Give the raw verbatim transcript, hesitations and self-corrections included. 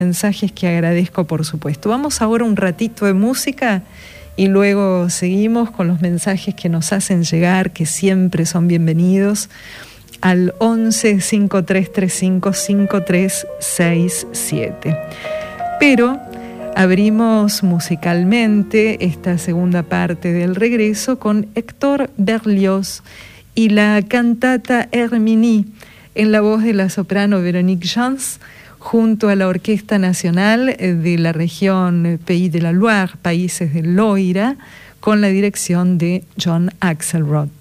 mensajes que agradezco, por supuesto. Vamos ahora un ratito de música y luego seguimos con los mensajes que nos hacen llegar, que siempre son bienvenidos, al once, cinco tres tres cinco, cinco tres seis siete. Pero abrimos musicalmente esta segunda parte del regreso con Héctor Berlioz y la cantata Herminie en la voz de la soprano Véronique Gens, junto a la Orquesta Nacional de la región Pays de la Loire, Países del Loira, con la dirección de John Axelrod.